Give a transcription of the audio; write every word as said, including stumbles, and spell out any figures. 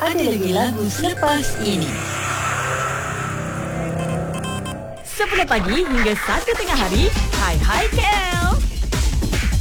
Ada lagi lagu selepas ini. sepuluh pagi hingga satu tengah hari. Hai Hai K L.